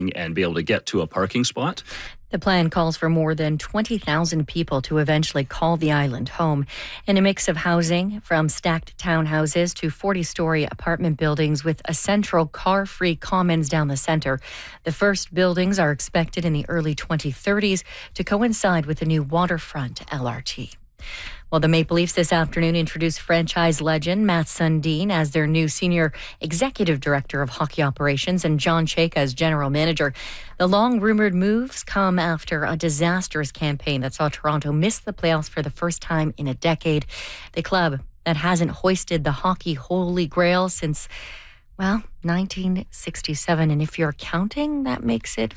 and be able to get to a parking spot. The plan calls for more than 20,000 people to eventually call the island home in a mix of housing, from stacked townhouses to 40-story apartment buildings with a central car-free commons down the center. The first buildings are expected in the early 2030s to coincide with the new waterfront LRT. Well, the Maple Leafs this afternoon introduced franchise legend Matt Sundin as their new senior executive director of hockey operations and John Chayka as general manager. The long-rumored moves come after a disastrous campaign that saw Toronto miss the playoffs for the first time in a decade. The club that hasn't hoisted the hockey holy grail since, 1967. And if you're counting, that makes it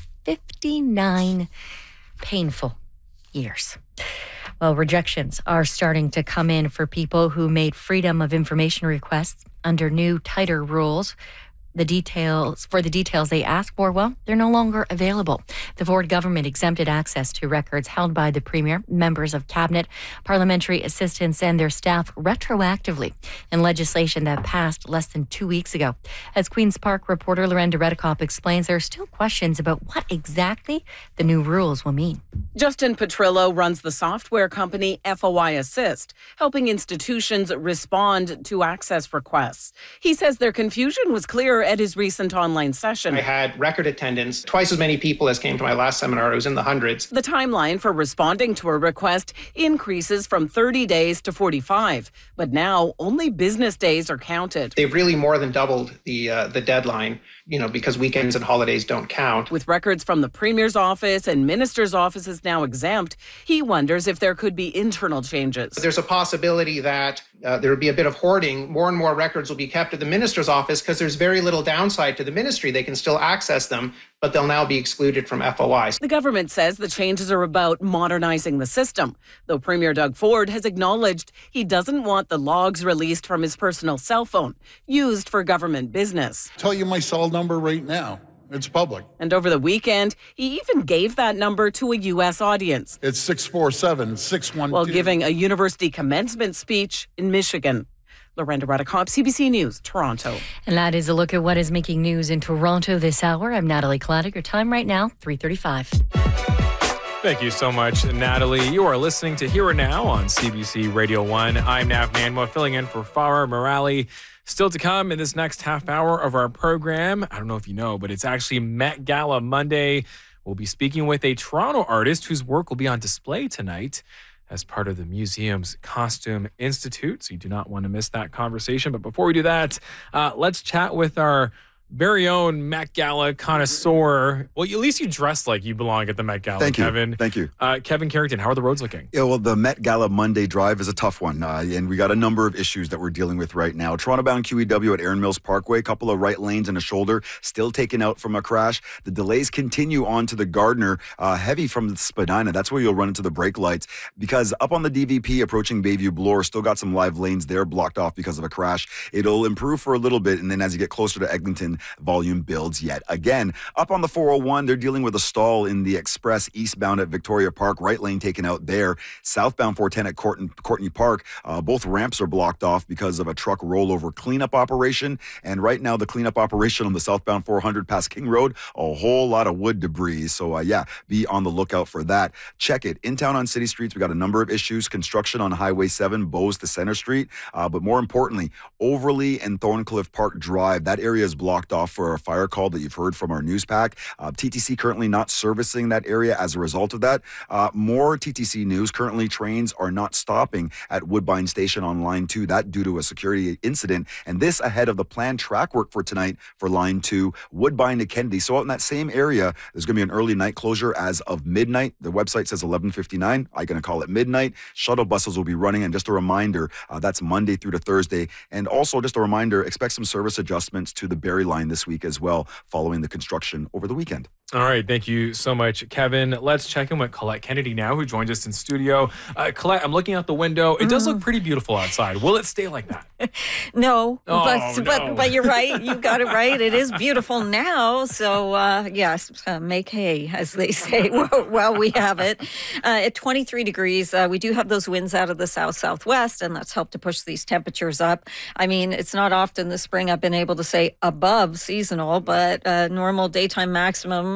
59 painful years. Well, rejections are starting to come in for people who made freedom of information requests under new, tighter rules. The details they asked for, they're no longer available. The Ford government exempted access to records held by the Premier, members of Cabinet, parliamentary assistants, and their staff retroactively in legislation that passed less than 2 weeks ago. As Queen's Park reporter Lorenda Redekop explains, there are still questions about what exactly the new rules will mean. Justin Petrillo runs the software company FOI Assist, helping institutions respond to access requests. He says their confusion was clear at his recent online session. I had record attendance, twice as many people as came to my last seminar. It was in the hundreds. The timeline for responding to a request increases from 30 days to 45, but now only business days are counted. They've really more than doubled the deadline, because weekends and holidays don't count. With records from the Premier's office and Minister's offices now exempt, he wonders if there could be internal changes. There's a possibility that there would be a bit of hoarding. More and more records will be kept at the Minister's office because there's very little downside to the ministry. They can still access them, but they'll now be excluded from FOI. The government says the changes are about modernizing the system, though Premier Doug Ford has acknowledged he doesn't want the logs released from his personal cell phone used for government business. Tell you my cell number right now. It's public. And over the weekend, he even gave that number to a U.S. audience. It's 647-612. While giving a university commencement speech in Michigan. Lorenda Redekop, CBC News, Toronto. And that is a look at what is making news in Toronto this hour. I'm Natalie Claddagh. Your time right now, 3:35. Thank you so much, Natalie. You are listening to Here and Now on CBC Radio 1. I'm Nav Nanwa, filling in for Farah Morali. Still to come in this next half hour of our program, I don't know if you know, but it's actually Met Gala Monday. We'll be speaking with a Toronto artist whose work will be on display tonight as part of the museum's Costume Institute. So you do not want to miss that conversation. But before we do that, let's chat with our very own Met Gala connoisseur. Well, at least you dress like you belong at the Met Gala, Kevin. Thank you. Kevin Carrington, how are the roads looking? Yeah, well, the Met Gala Monday drive is a tough one, and we got a number of issues that we're dealing with right now. Toronto-bound QEW at Erin Mills Parkway, a couple of right lanes and a shoulder, still taken out from a crash. The delays continue on to the Gardner, heavy from the Spadina. That's where you'll run into the brake lights, because up on the DVP approaching Bayview Bloor, still got some live lanes there blocked off because of a crash. It'll improve for a little bit, and then as you get closer to Eglinton, volume builds yet again. Up on the 401, they're dealing with a stall in the express eastbound at Victoria Park, right lane taken out there. Southbound 410 at Courtney Park, both ramps are blocked off because of a truck rollover cleanup operation. And right now, the cleanup operation on the southbound 400 past King Road, a whole lot of wood debris. So be on the lookout for that. Check it. In town on city streets, we got a number of issues. Construction on Highway 7, Bowes to Center Street. But more importantly, Overlea and Thorncliffe Park Drive, that area is blocked off for a fire call that you've heard from our news pack. TTC currently not servicing that area as a result of that. More TTC news. Currently, trains are not stopping at Woodbine Station on Line 2. That due to a security incident. And this ahead of the planned track work for tonight for Line 2, Woodbine to Kennedy. So out in that same area, there's going to be an early night closure as of midnight. The website says 11:59. I'm going to call it midnight. Shuttle buses will be running. And just a reminder, that's Monday through to Thursday. And also just a reminder, expect some service adjustments to the Barrie line this week as well, following the construction over the weekend. All right. Thank you so much, Kevin. Let's check in with Colette Kennedy now, who joins us in studio. Colette, I'm looking out the window. It does look pretty beautiful outside. Will it stay like that? No, no. But you're right. You got it right. It is beautiful now. So, yes, make hay, as they say, while we have it. At 23 degrees, we do have those winds out of the south-southwest, and that's helped to push these temperatures up. I mean, it's not often this spring I've been able to say above seasonal, but normal daytime maximum